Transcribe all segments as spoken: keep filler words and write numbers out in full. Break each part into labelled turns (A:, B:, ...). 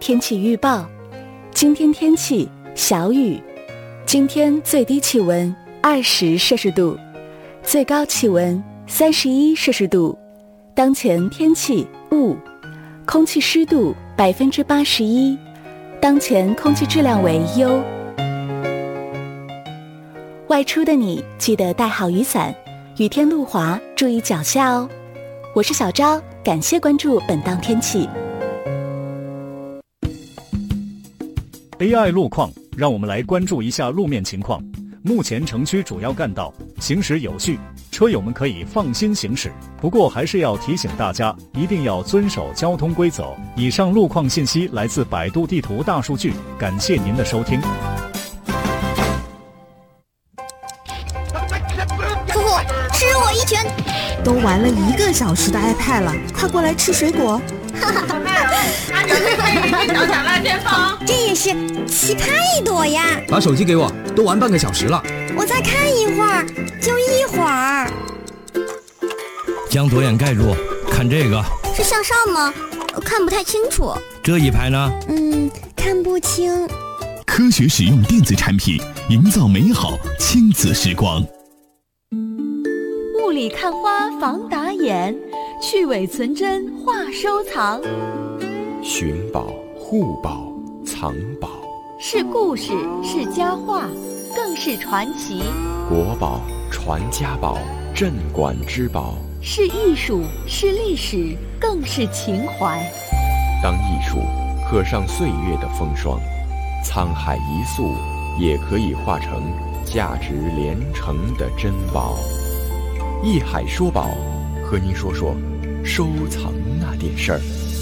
A: 天气预报。今天天气小雨，今天最低气温二十摄氏度，最高气温三十一摄氏度。当前天气雾，空气湿度百分之八十一，当前空气质量为优。外出的你记得带好雨伞，雨天路滑，注意脚下哦。我是小昭，感谢关注本档天气。
B: A I 路况，让我们来关注一下路面情况。目前城区主要干道行驶有序，车友们可以放心行驶。不过还是要提醒大家，一定要遵守交通规则。以上路况信息来自百度地图大数据，感谢您的收听。
C: 夫妇，吃我一拳！
D: 都玩了一个小时的 iPad 了，快过来吃水果。
C: 这也是奇葩一朵呀！
E: 把手机给我，都玩半个小时了。
C: 我再看一会儿，就一会儿。
F: 将左眼盖住，看这个。
C: 是向上吗？看不太清楚。
F: 这一排呢？
C: 嗯，看不清。
G: 科学使用电子产品，营造美好亲子时光。
H: 雾里看花防打眼，去伪存真话收藏。
I: 寻宝、护宝、藏宝，
H: 是故事，是佳话，更是传奇。
I: 国宝、传家宝、镇馆之宝，
H: 是艺术，是历史，更是情怀。
I: 当艺术刻上岁月的风霜，沧海一粟也可以化成价值连城的珍宝。艺海说宝，和您说说收藏那点事儿。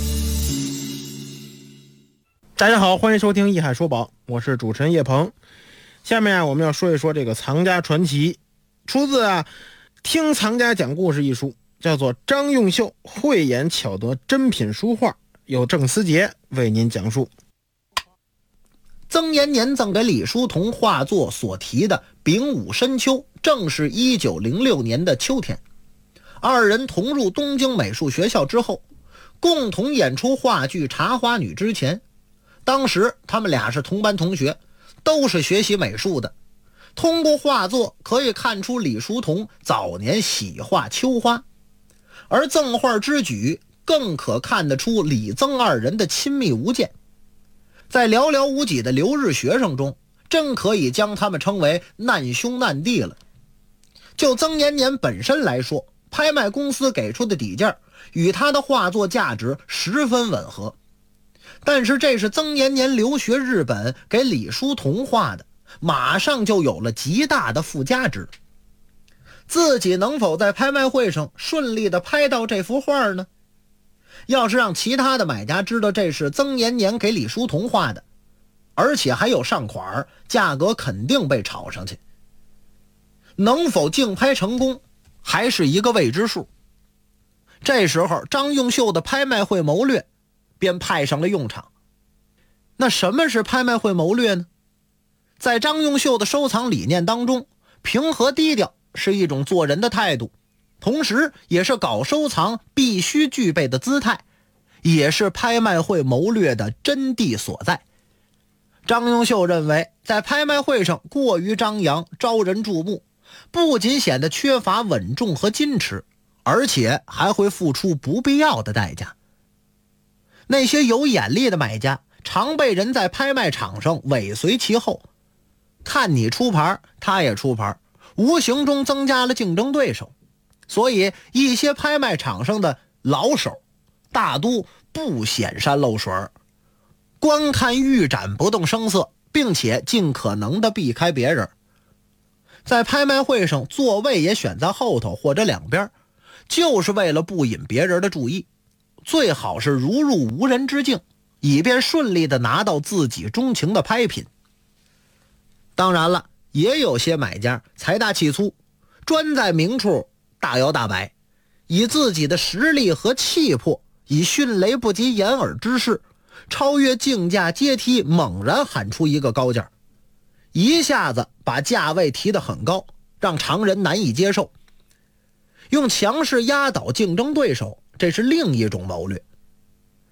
J: 大家好，欢迎收听艺海说宝，我是主持人叶鹏。下面啊，我们要说一说这个藏家传奇，出自啊听藏家讲故事一书，叫做张用秀慧眼巧得珍品书画，由郑思杰为您讲述。
K: 曾延年赠给李叔同画作所题的丙午深秋，正是一九零六年的秋天。二人同入东京美术学校之后，共同演出话剧《茶花女》之前，当时他们俩是同班同学，都是学习美术的。通过画作可以看出李叔同早年喜画秋花，而赠画之举更可看得出李曾二人的亲密无间。在寥寥无几的留日学生中，真可以将他们称为难兄难弟了。就曾延年本身来说，拍卖公司给出的底价与他的画作价值十分吻合，但是这是曾延年留学日本给李叔同画的，马上就有了极大的附加值。自己能否在拍卖会上顺利地拍到这幅画呢？要是让其他的买家知道这是曾延年给李叔同画的，而且还有上款，价格肯定被炒上去。能否竞拍成功，还是一个未知数。这时候张用秀的拍卖会谋略便派上了用场。那什么是拍卖会谋略呢？在张用秀的收藏理念当中，平和低调是一种做人的态度，同时也是搞收藏必须具备的姿态，也是拍卖会谋略的真谛所在。张用秀认为，在拍卖会上过于张扬，招人注目，不仅显得缺乏稳重和矜持，而且还会付出不必要的代价。那些有眼力的买家常被人在拍卖场上尾随其后，看你出牌，他也出牌，无形中增加了竞争对手。所以一些拍卖场上的老手大都不显山露水，观看预展不动声色，并且尽可能的避开别人。在拍卖会上座位也选在后头或者两边，就是为了不引别人的注意，最好是如入无人之境，以便顺利的拿到自己钟情的拍品。当然了，也有些买家财大气粗，专在明处大摇大摆，以自己的实力和气魄，以迅雷不及掩耳之势，超越竞价阶梯，猛然喊出一个高价，一下子把价位提得很高，让常人难以接受。用强势压倒竞争对手，这是另一种谋略。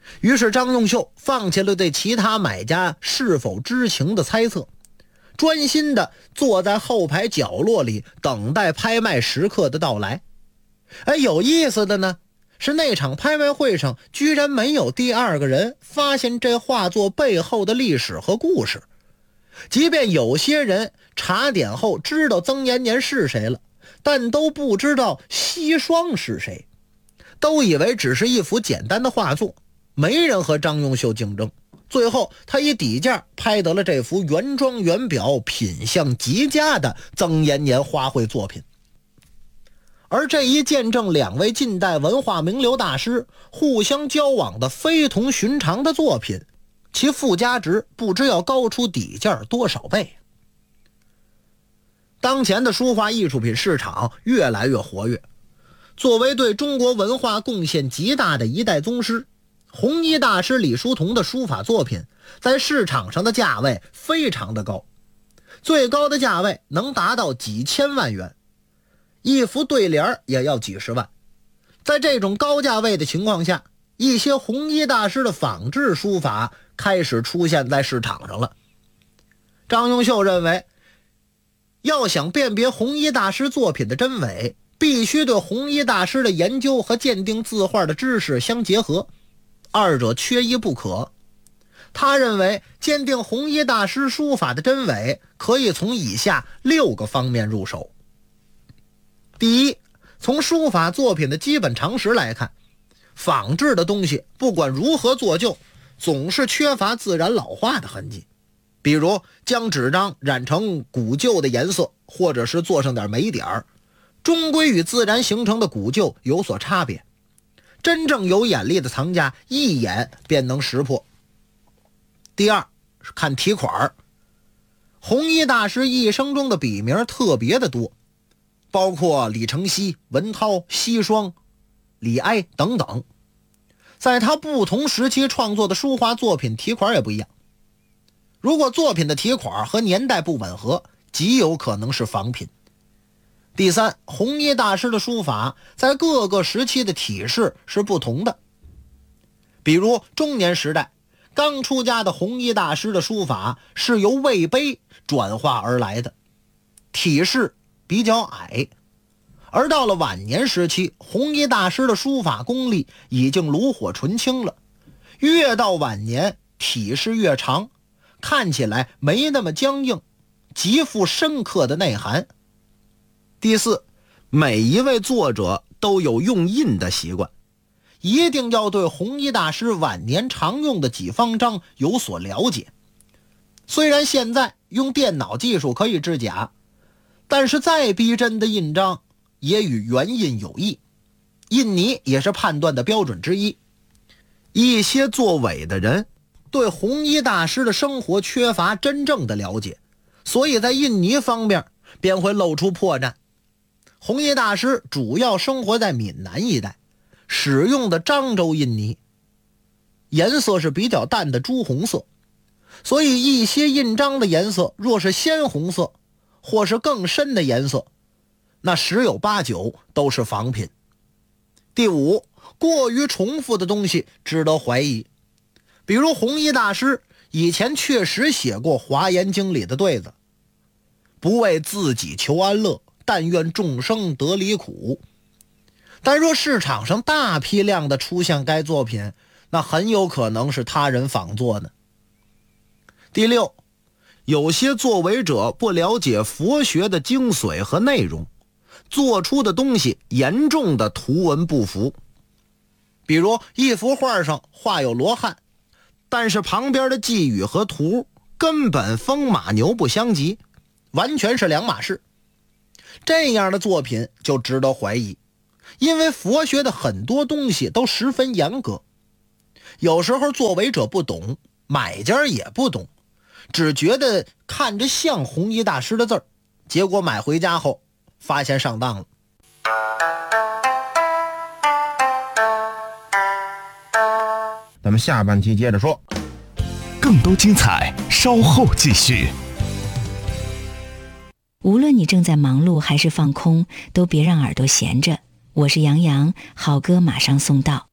K: 于是张用秀放弃了对其他买家是否知情的猜测，专心地坐在后排角落里等待拍卖时刻的到来。哎，有意思的呢是那场拍卖会上居然没有第二个人发现这画作背后的历史和故事。即便有些人查点后知道曾延年是谁了，但都不知道熹双是谁，都以为只是一幅简单的画作，没人和张用秀竞争。最后他以底价拍得了这幅原装原表、品相极佳的曾延年花卉作品。而这一见证两位近代文化名流大师互相交往的非同寻常的作品，其附加值不知要高出底价多少倍。当前的书画艺术品市场越来越活跃，作为对中国文化贡献极大的一代宗师，红衣大师李叔同的书法作品在市场上的价位非常的高，最高的价位能达到几千万元，一幅对联也要几十万。在这种高价位的情况下，一些红衣大师的仿制书法开始出现在市场上了。张用秀认为，要想辨别红衣大师作品的真伪，必须对红衣大师的研究和鉴定字画的知识相结合，二者缺一不可。他认为鉴定红衣大师书法的真伪可以从以下六个方面入手。第一，从书法作品的基本常识来看，仿制的东西不管如何做旧，总是缺乏自然老化的痕迹，比如将纸张染成古旧的颜色，或者是做上点霉点儿，终归与自然形成的古旧有所差别。真正有眼力的藏家一眼便能识破。第二是看题款，红衣大师一生中的笔名特别的多，包括李承熙、文涛、熹双、李哀等等，在他不同时期创作的书画作品题款也不一样。如果作品的题款和年代不吻合，极有可能是仿品。第三，红衣大师的书法在各个时期的体式是不同的，比如中年时代刚出家的红衣大师的书法是由魏碑转化而来的，体式比较矮。而到了晚年时期，红衣大师的书法功力已经炉火纯青了，越到晚年体式越长，看起来没那么僵硬，极富深刻的内涵。第四，每一位作者都有用印的习惯，一定要对红衣大师晚年常用的几方章有所了解。虽然现在用电脑技术可以制假，但是再逼真的印章也与原印有异，印泥也是判断的标准之一。一些作伪的人对红衣大师的生活缺乏真正的了解，所以在印泥方面便会露出破绽。红衣大师主要生活在闽南一带，使用的漳州印泥颜色是比较淡的朱红色，所以一些印章的颜色若是鲜红色或是更深的颜色，那十有八九都是仿品。第五，过于重复的东西值得怀疑，比如红衣大师以前确实写过《华严经》里的对子，不为自己求安乐，但愿众生得离苦。但若市场上大批量的出现该作品，那很有可能是他人仿作的。第六，有些作伪者不了解佛学的精髓和内容，做出的东西严重的图文不符。比如一幅画上画有罗汉，但是旁边的寄语和图根本风马牛不相及，完全是两码事。这样的作品就值得怀疑，因为佛学的很多东西都十分严格，有时候作伪者不懂，买家也不懂，只觉得看着像红衣大师的字儿，结果买回家后发现上当了。
J: 咱们下半期接着说，
G: 更多精彩稍后继续。
L: 无论你正在忙碌还是放空，都别让耳朵闲着。我是杨洋，好歌马上送到。